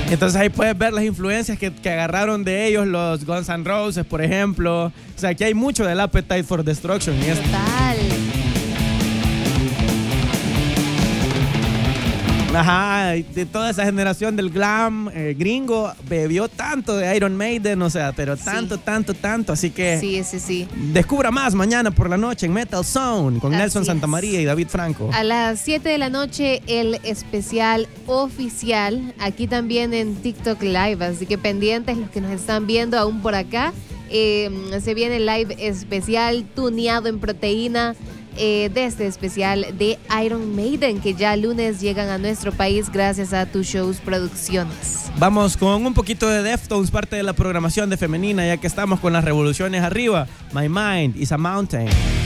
Entonces ahí puedes ver las influencias que agarraron de ellos los Guns N' Roses, por ejemplo. O sea, aquí hay mucho del Appetite for Destruction. Y Total. Ajá, de toda esa generación del glam gringo bebió tanto de Iron Maiden, o sea, pero tanto, tanto. Así que Sí. descubra más mañana por la noche en Metal Zone con Nelson Así Santamaría y David Franco. A las 7 de la noche el especial oficial, aquí también en TikTok Live, así que pendientes los que nos están viendo aún por acá. Se viene el live especial tuneado en proteína de este especial de Iron Maiden, que ya lunes llegan a nuestro país gracias a Tu Shows Producciones. Vamos con un poquito de Deftones, parte de la programación de Femenina, ya que estamos con las revoluciones arriba. My Mind is a Mountain.